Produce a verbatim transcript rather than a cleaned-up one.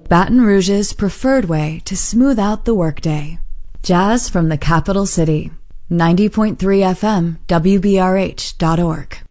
Baton Rouge's preferred way to smooth out the workday. Jazz from the capital city. ninety point three F M, W B R H dot org.